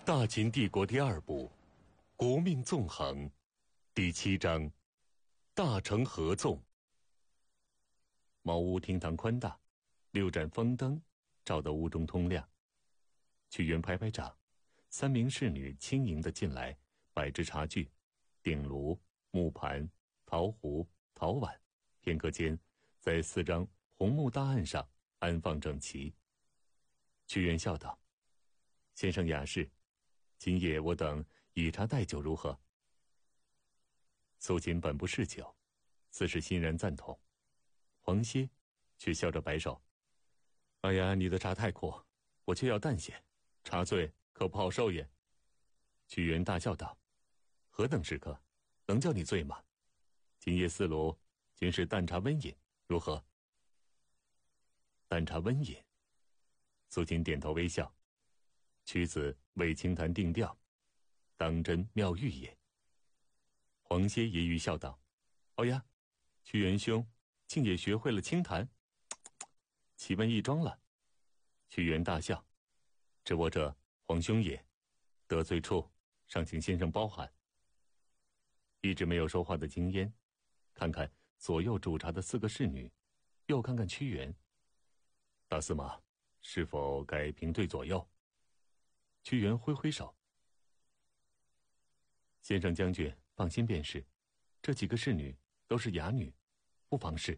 大秦帝国第二部，国命纵横，第7章，大城合纵。茅屋厅堂宽大，6盏风灯照得屋中通亮。屈原拍拍掌，3名侍女轻盈地进来，摆置茶具、鼎炉、木盘、陶壶、陶碗，片刻间，在4张红木大案上安放整齐。屈原笑道：“先生雅士，今夜我等以茶代酒如何？”苏秦本不嗜酒，自是欣然赞同。黄歇却笑着摆手：“哎呀，你的茶太苦，我却要淡些，茶醉可不好受也。”屈原大笑道：“何等时刻，能叫你醉吗？今夜4炉均是淡茶温饮，如何？”淡茶温饮。苏秦点头微笑：“屈子为清谈定调，当真妙玉也。”黄歇揶揄笑道：“哦呀，屈原兄竟也学会了清谈，奇闻异桩了。”屈原大笑：“知我者黄兄也，得罪处尚请先生包涵。”一直没有说话的京烟看看左右煮茶的4个侍女，又看看屈原：“大司马，是否该平退左右？”屈原挥挥手：“先生将军放心便是，这几个侍女都是哑女，不妨事。”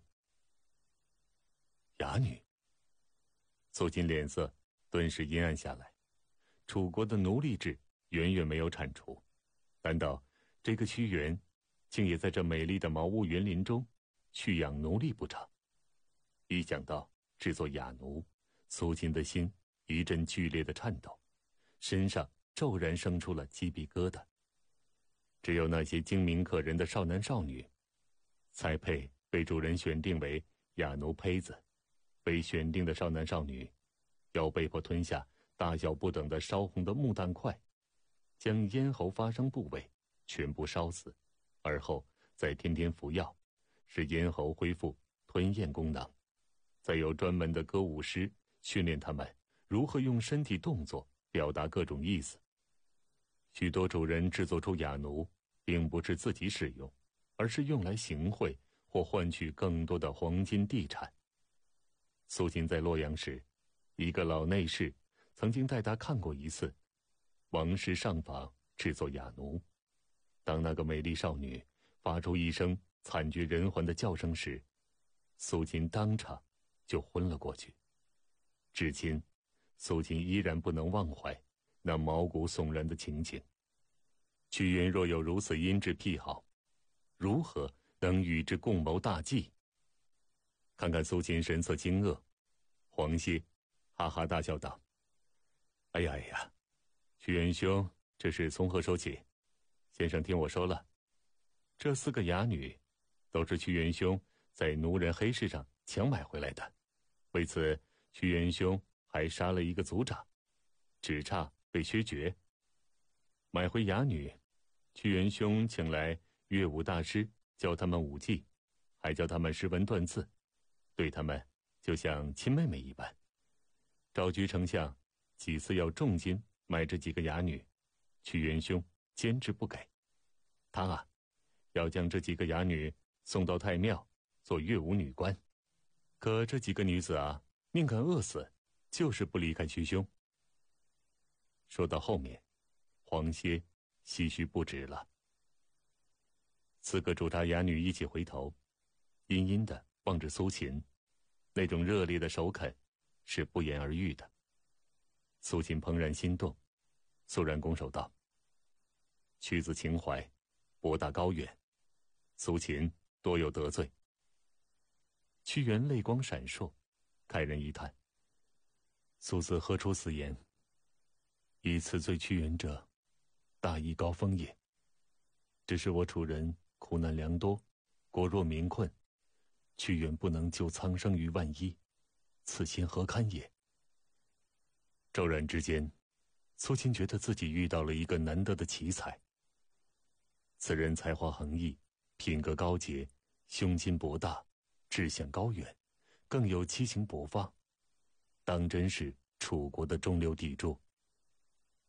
哑女。苏秦脸色顿时阴暗下来。楚国的奴隶制远远没有铲除，难道这个屈原竟也在这美丽的茅屋园林中蓄养奴隶不成？一想到制作哑奴，苏秦的心一阵剧烈的颤抖，身上骤然生出了鸡皮疙瘩。只有那些精明可人的少男少女，才配被主人选定为哑奴胚子。被选定的少男少女，要被迫吞下大小不等的烧红的木炭块，将咽喉发生部位全部烧死，而后再天天服药，使咽喉恢复吞咽功能。再有专门的歌舞师训练他们如何用身体动作表达各种意思。许多主人制作出哑奴，并不是自己使用，而是用来行贿或换取更多的黄金地产。苏秦在洛阳时，一个老内侍曾经带他看过一次王室上访制作哑奴。当那个美丽少女发出一声惨绝人寰的叫声时，苏秦当场就昏了过去。至今，苏秦依然不能忘怀那毛骨悚然的情景。屈原若有如此阴质癖好，如何能与之共谋大计？看看苏秦神色惊愕，黄歇哈哈大笑道：“哎呀哎呀，屈原兄这是从何说起？先生听我说了，这4个哑女都是屈原兄在奴人黑市上强买回来的，为此屈原兄还杀了一个族长，只差被削爵。买回哑女，屈原兄请来乐舞大师教他们舞技，还教他们识文断字，对他们就像亲妹妹一般。赵居丞相几次要重金买这几个哑女，屈原兄坚持不给。他啊，要将这几个哑女送到太庙做乐舞女官。可这几个女子啊，宁肯饿死，就是不离开屈兄。”说到后面，黄歇唏嘘不止了。4个煮茶哑女一起回头，阴阴地望着苏秦，那种热烈的首肯是不言而喻的。苏秦怦然心动，肃然拱手道：“屈子情怀博大高远，苏秦多有得罪。”屈原泪光闪烁，慨然一叹：“苏子何出此言？以此罪屈原者，大义高风也。只是我楚人苦难良多，国若民困，屈原不能救苍生于万一，此心何堪也。”骤然之间，苏秦觉得自己遇到了一个难得的奇才。此人才华横溢，品格高洁，胸襟博大，志向高远，更有七情勃发，当真是楚国的中流砥柱。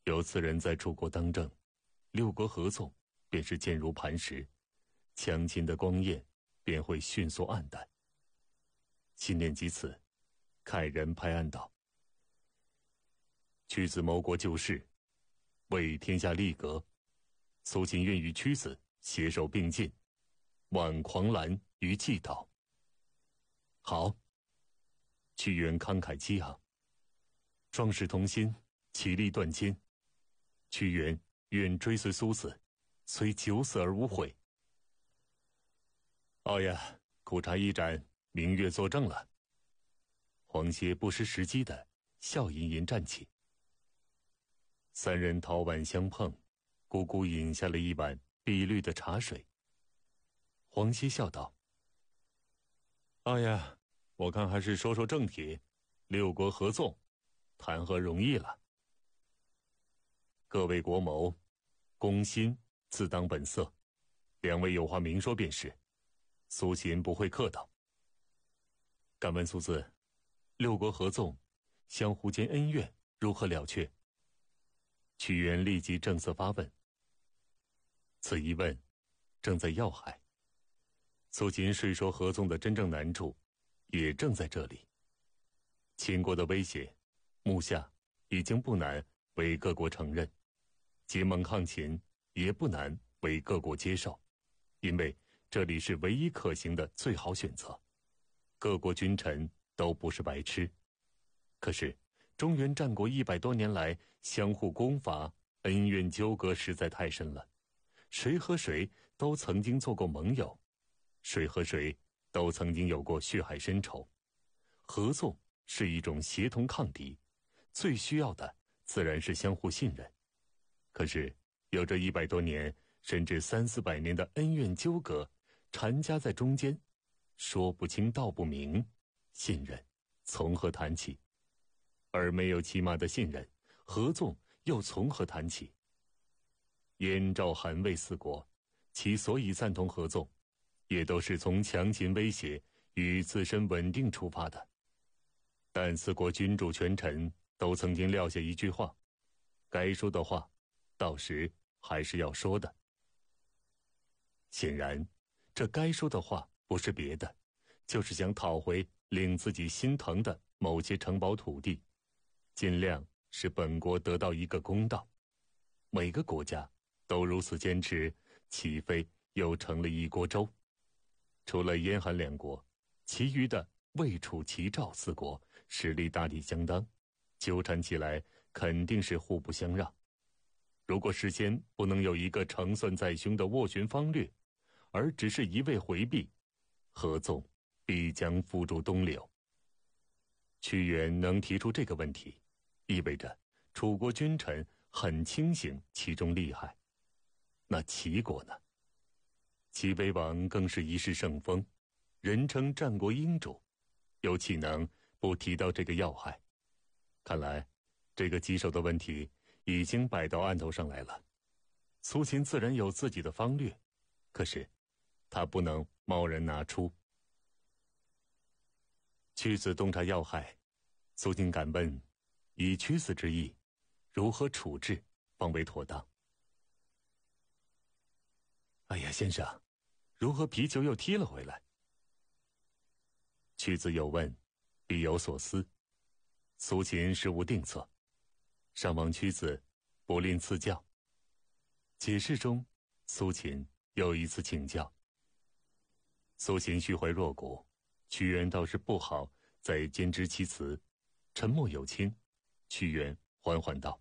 有此人在楚国当政，六国合纵便是坚如磐石，强秦的光焰便会迅速暗淡。心念及此，慨然拍案道：“屈子谋国救世，为天下立革，苏秦愿与屈子携手并进，挽狂澜于既倒。”好！屈原慷慨激昂，壮士同心，其利断金。屈原愿追随苏子，虽九死而无悔。哦呀，苦茶一盏，明月作证了。黄歇不失时机的笑吟吟站起。三人陶碗相碰，咕咕饮下了一碗碧绿的茶水。黄歇笑道：“哎呀，我看还是说说正题，六国合纵，谈何容易了。各位国谋，公心自当本色，两位有话明说便是，苏秦不会客套。敢问苏子，六国合纵，相互间恩怨如何了却？”屈原立即正色发问。此一问，正在要害。苏秦税收合纵的真正难处，也正在这里。秦国的威胁，目下已经不难为各国承认，结盟抗秦也不难为各国接受，因为这里是唯一可行的最好选择。各国君臣都不是白痴。可是中原战国100多年来，相互攻伐，恩怨纠葛实在太深了。谁和谁都曾经做过盟友，谁和谁都曾经有过血海深仇。合纵是一种协同抗敌，最需要的自然是相互信任。可是有着100多年甚至300-400年的恩怨纠葛缠夹在中间，说不清道不明，信任从何谈起？而没有起码的信任，合纵又从何谈起？燕赵韩魏4国，其所以赞同合纵，也都是从强秦威胁与自身稳定出发的。但4国君主权臣都曾经撂下一句话：该说的话，到时还是要说的。显然，这该说的话不是别的，就是想讨回令自己心疼的某些城堡土地，尽量使本国得到一个公道。每个国家都如此坚持，岂非又成了一锅粥？除了燕韩2国，其余的魏楚齐赵4国实力大体相当，纠缠起来肯定是互不相让。如果事先不能有一个成算在胸的斡旋方略，而只是一味回避，合纵必将付诸东流。屈原能提出这个问题，意味着楚国君臣很清醒其中利害。那齐国呢？齐威王更是一世圣风，人称战国英主，又岂能不提到这个要害？看来这个棘手的问题已经摆到案头上来了。苏秦自然有自己的方略，可是他不能贸然拿出。屈子洞察要害，苏秦敢问，以屈子之意，如何处置方为妥当？哎呀，先生，如何皮球又踢了回来？屈子有问，必有所思。苏秦事无定策，上望屈子不吝赐教。解释中，苏秦又一次请教。苏秦虚怀若谷，屈原倒是不好再兼知其辞，沉默有轻。屈原缓缓道：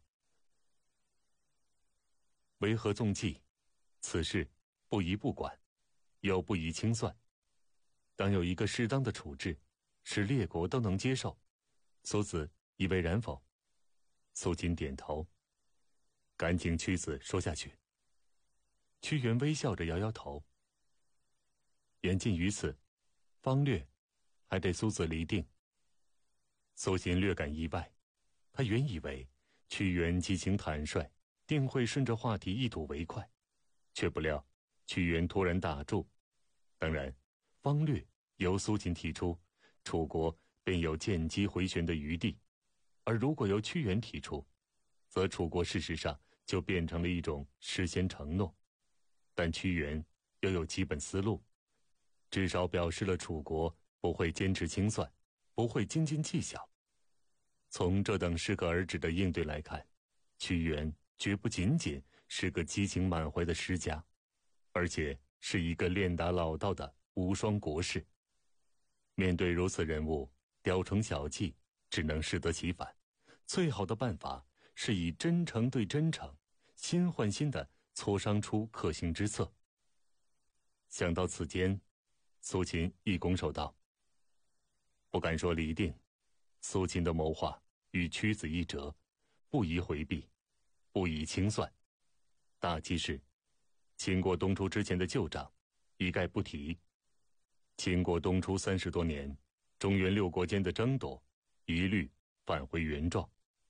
为合纵计，此事不宜不管，又不宜轻算，当有一个适当的处置，使列国都能接受。苏子以为然否？苏秦点头。赶请屈子说下去。屈原微笑着摇摇头。言尽于此，方略还得苏子厘定。苏秦略感意外，他原以为屈原激情坦率，定会顺着话题一睹为快，却不料屈原突然打住。当然，方略由苏秦提出，楚国便有见机回旋的余地；而如果由屈原提出， 则楚国事实上就变成了一种事先承诺，但屈原又有基本思路，至少表示了楚国不会坚持清算，不会斤斤计较。从这等适可而止的应对来看，屈原绝不仅仅是个激情满怀的诗家，而且是一个练达老道的无双国士。面对如此人物，雕虫小技只能适得其反，最好的办法是以真诚对真诚，心换心地磋商出可行之策。想到此间，苏秦一拱手道：“不敢说离定，苏秦的谋划与屈子一辙，不宜回避，不宜清算。大忌是秦国东出之前的旧账一概不提，秦国东出30多年，中原6国间的争夺一律返回原状。”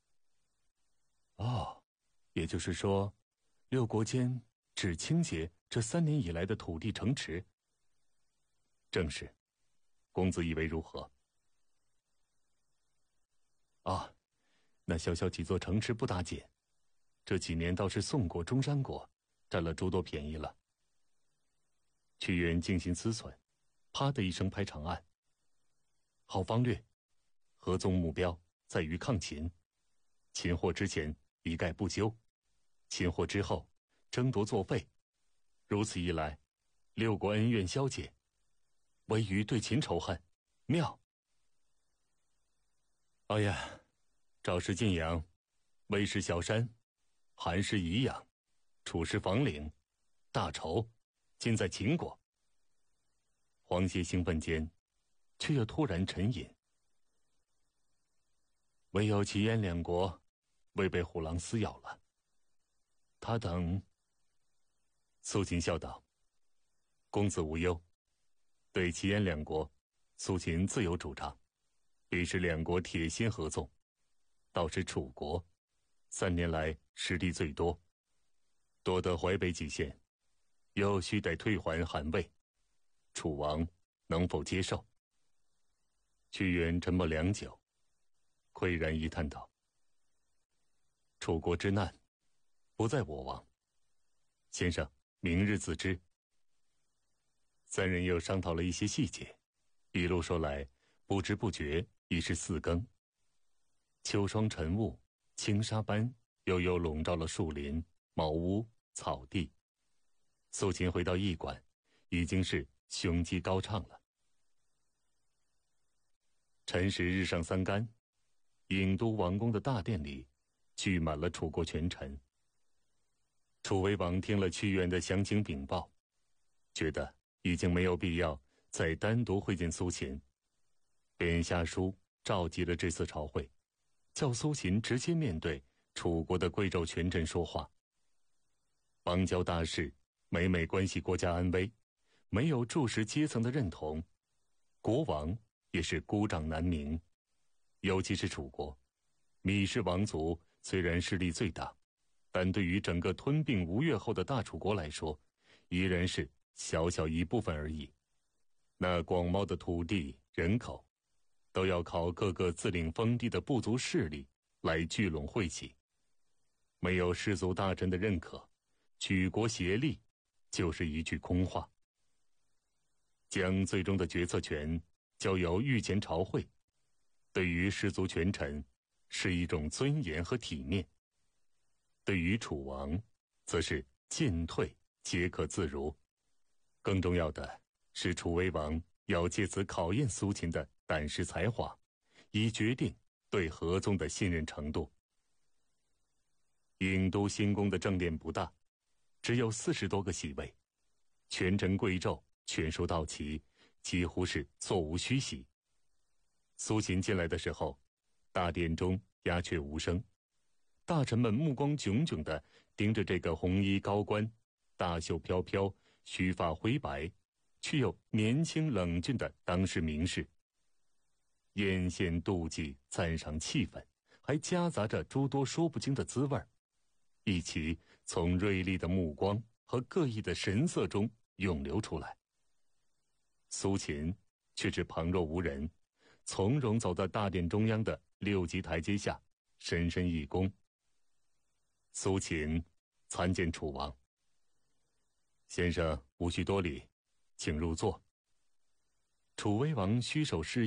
哦，也就是说，6国间只清洁这3年以来的土地城池。正是，公子以为如何？啊，那小小几座城池不打紧，这几年倒是宋国、中山国占了诸多便宜了。屈原静心思忖，啪的一声拍长案：“好方略，合纵目标在于抗秦，秦祸之前一概不究，秦祸之后争夺作废。如此一来，6国恩怨消解，唯余对秦仇恨，妙。”哎呀，赵氏晋阳，魏氏小山，韩氏宜阳，楚氏房陵，大仇尽在秦国。黄歇兴奋间，却又突然沉吟。唯有齐燕2国未被虎狼撕咬了，他等。苏秦笑道：“公子无忧，对齐燕2国，苏秦自有主张，必是2国铁心合纵。倒是楚国，3年来失地最多，夺得淮北几县，又须得退还韩魏，楚王能否接受？”屈原沉默良久，喟然一叹道：“楚国之难，不在我王。先生明日自知。”3人又商讨了一些细节，一路说来，不知不觉已是4更。秋霜晨雾，轻纱般悠悠笼罩了树林、茅屋、草地。苏秦回到驿馆，已经是雄鸡高唱了。辰时日上3竿，郢都王宫的大殿里聚满了楚国权臣。楚威王听了屈原的详情禀报，觉得已经没有必要再单独会见苏秦，便下书召集了这次朝会，叫苏秦直接面对楚国的贵胄权臣说话。邦交大事每每关系国家安危，没有柱石阶层的认同，国王也是孤掌难鸣。尤其是楚国，芈氏王族虽然势力最大，但对于整个吞并吴越后的大楚国来说，依然是小小一部分而已。那广袤的土地人口，都要靠各个自领封地的部族势力来聚拢汇集。没有氏族大臣的认可，举国协力就是一句空话。将最终的决策权交由御前朝会，对于氏族权臣是一种尊严和体面，对于楚王则是进退皆可自如。更重要的是，楚威王要借此考验苏秦的胆识才华，以决定对合纵的信任程度。郢都新宫的正殿不大，只有40多个席位，权臣贵胄全数到齐，几乎是座无虚席。苏秦进来的时候，大殿中鸦雀无声，大臣们目光炯炯地盯着这个红衣高官，大袖飘飘，须发灰白，却又年轻冷峻的当世名士。艳羡妒忌，赞赏气氛，还夹杂着诸多说不清的滋味，一起从锐利的目光和各异的神色中涌流出来。苏秦却是旁若无人，从容走到大殿中央的6级台阶下，深深一躬：“ 苏秦参见楚王。先生无需多礼，请入座。楚威王虚手示